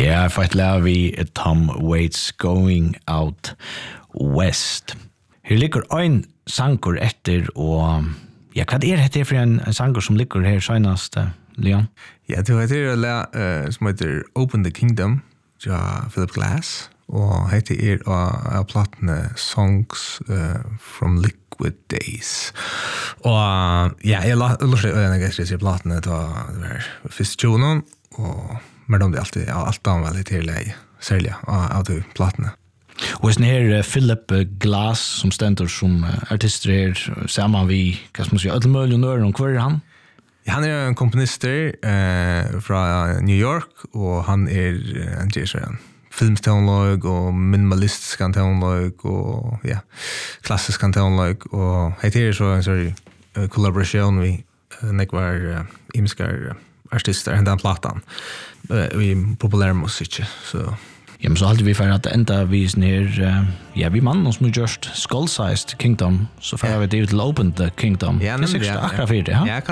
Ja, for et lær vi Tom Waits Going Out West. Her ligger en sanger etter, og ja, hva det for en sanger som ligger her senest, Leon? Ja, det heter som heter Open the Kingdom, ja, Philip Glass, og heter av platene Songs from Liquid Days. Og ja, jeg lurte øyne gæstre til platene da det var først tjonen, og men de alltid alt anveldig til særlig av de platene. Og sånn her Philip Glass som stender som artister her, sammen vi, hva skal man si, ødelmølig og nøren, hvor han? Han en komponister fra New York, og han en filmteolog og minimalistisk teolog og ja, klassisk teolog, og heter så en sånn kollaborasjon vi nekvar imiskar artister enn den platan i populær musikk, så ja, men så alltid vi for at enda vi her, ja, vi mannen som har gjort Skull-Sized Kingdom, så får vi det til Open the Kingdom. Ja, det er sikkert akkurat for det, ja? Ja,